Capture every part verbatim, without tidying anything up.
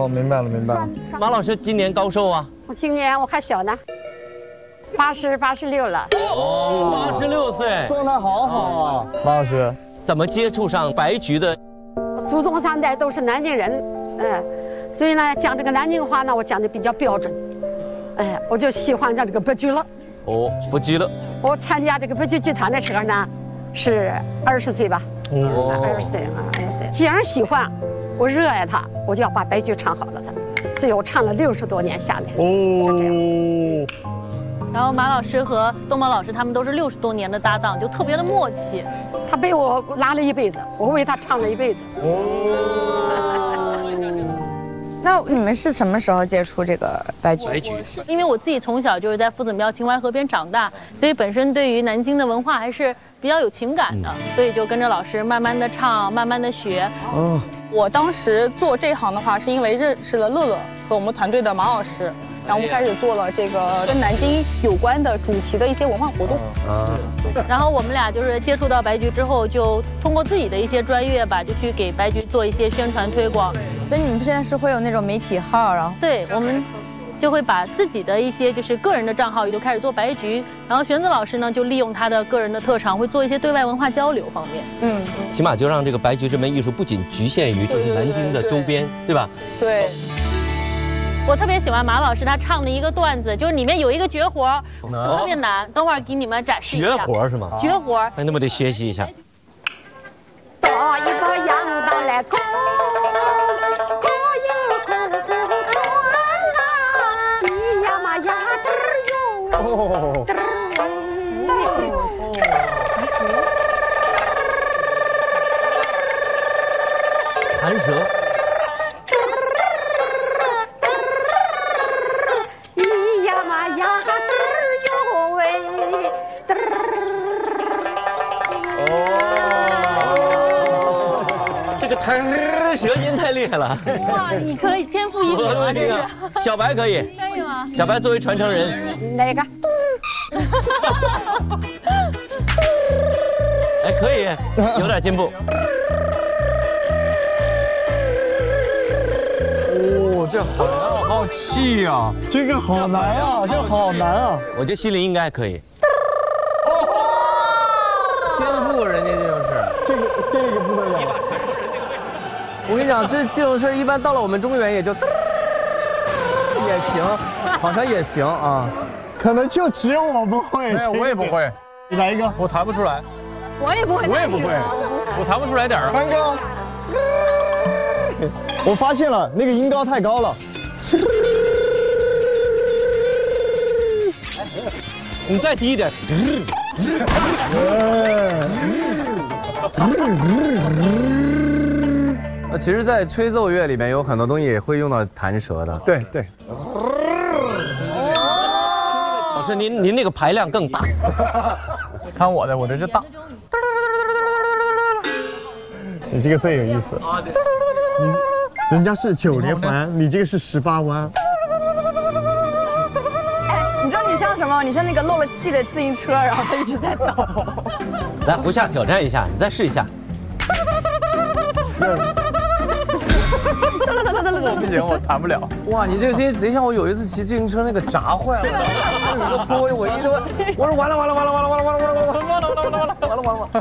哦，明白了，明白了。 马老师今年高寿啊？ 我今年我还小呢，八十八十六了。 哦，八十六岁， 状态好好啊。马老师， 怎么接触上白菊的？ 祖宗三代都是南京人，嗯，所以呢，讲这个南京话呢，我讲的比较标准。哎，我就喜欢讲这个白菊了。 哦，不拘了。 我参加这个白菊剧团的时候呢，是二十岁吧？哦，二十岁啊，二十岁。既然喜欢，我热爱它，我就要把白菊唱好了它。所以我唱了六十多年下来。哦，是这样。 然后马老师和东宝老师他们都是六十多年的搭档，就特别的默契。 他被我拉了一辈子，我为他唱了一辈子。 哦。那你们是什么时候接触这个白菊？ 白菊， 因为我自己从小就是在夫子庙秦淮河边长大，所以本身对于南京的文化还是比较有情感的，所以就跟着老师慢慢的唱，慢慢的学。 哦，我当时做这行的话，是因为认识了乐乐和我们团队的马老师。然后我们开始做了这个跟南京有关的主题的一些文化活动。啊。 然后我们俩就是接触到白菊之后，就通过自己的一些专业吧，就去给白菊做一些宣传推广。 所以你们现在是会有那种媒体号，然后对我们就会把自己的一些就是个人的账号也都开始做白菊。然后玄子老师呢，就利用他的个人的特长，会做一些对外文化交流方面。 嗯， 起码就让这个白菊这门艺术不仅局限于就是南京的周边，对吧？ 对。 我特别喜欢马老师他唱的一个段子，就是里面有一个绝活，特别难，等会儿给你们展示一下。 绝活是吗？ 绝活， 那我得学习一下。 到一个阳当来空，空有空空空啊，你呀嘛呀嘚儿哟，嘚儿弹舌。舌音太厉害了！ 哇，你可以天赋异禀啊！这个小白可以， 可以吗？ 小白作为传承人， 哪个？ 哎，可以，有点进步。 哦，这好好气呀！这个好难啊，这好难啊！ 我觉得心里应该可以。 天赋，人家这种事， 这个这个不得了。 我跟你讲，这这种事一般到了我们中原也就也行，好像也行啊。 可能就只有我不会。 没有，我也不会。 你来一个， 我弹不出来。 我也不会， 我也不会，我弹不出来点儿。 三哥，我发现了，那个音高太高了。 你再低一点。 那其实，在吹奏乐里面有很多东西也会用到弹舌的。 对对。 老师，您您那个排量更大。 看我的，我这就大。 你这个最有意思。你人家是九连环，你这个是十八弯。 哎，你知道你像什么？你像那个漏了气的自行车，然后它一直在抖。 来，胡夏挑战一下，你再试一下。 我不行，我弹不了。哇，你这个声音贼像我有一次骑自行车那个闸坏了，有个坡，我一直我说完了完了完了完了完了完了完了完了完了完了完了完了。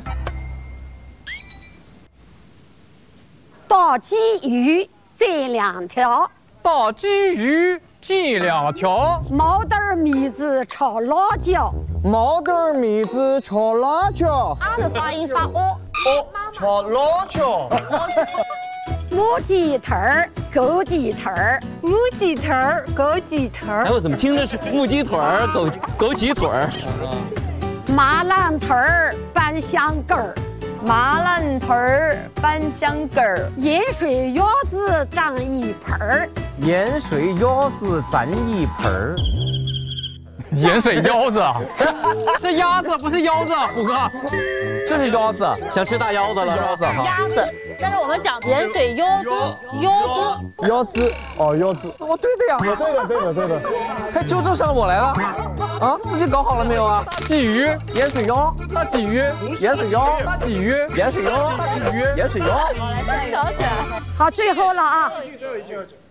大鲫鱼这两条， 大鲫鱼这两条， 毛豆米子炒辣椒， 毛豆米子炒辣椒， 啊的发音发哦哦，炒辣椒。 母鸡腿儿、枸杞腿儿， 母鸡腿儿、枸杞腿儿。 哎，我怎么听着是木鸡腿儿、枸枸杞腿儿？ 马兰腿儿拌香根儿， 麻烂腿儿拌香根儿， 盐水腰子蘸一盆儿， 盐水腰子蘸一盆儿。 盐水腰子啊，这鸭子不是腰子，虎哥， 这是腰子，想吃大腰子了，腰子哈。 鸭子，但是我们讲盐水腰子，腰子， 腰子，哦，腰子， 哦，对的呀， 对的，对的，对的， 还纠正上我来了，啊，自己搞好了没有啊？ 鲫鱼， 盐水腰， 大鲫鱼， 盐水腰， 大鲫鱼， 盐水腰， 大鲫鱼， 盐水腰。 来，再吵起来。 好，最后了啊！